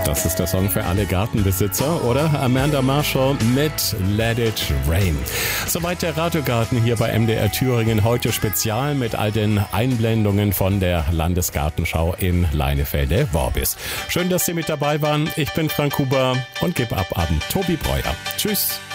Das ist der Song für alle Gartenbesitzer, oder? Amanda Marshall mit Let It Rain. Soweit der Radiogarten hier bei MDR Thüringen. Heute spezial mit all den Einblendungen von der Landesgartenschau in Leinefelde-Worbis. Schön, dass Sie mit dabei waren. Ich bin Frank Huber und gebe ab an Tobi Breuer. Tschüss.